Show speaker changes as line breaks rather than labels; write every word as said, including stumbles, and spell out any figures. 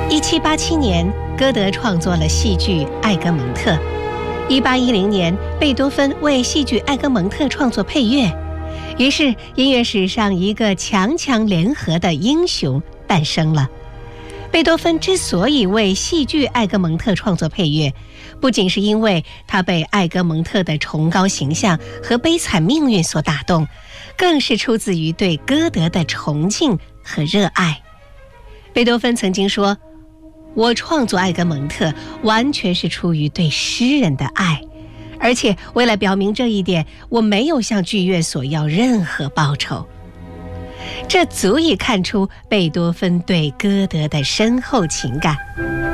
一七八七年，歌德创作了戏剧《艾格蒙特》。一八一零年，贝多芬为戏剧《艾格蒙特》创作配乐。于是，音乐史上一个强强联合的英雄诞生了。贝多芬之所以为戏剧《艾格蒙特》创作配乐，不仅是因为他被艾格蒙特的崇高形象和悲惨命运所打动，更是出自于对歌德的崇敬和热爱。贝多芬曾经说：“我创作《艾格蒙特》完全是出于对诗人的爱，而且为了表明这一点，我没有向剧院索要任何报酬。”这足以看出贝多芬对歌德的深厚情感。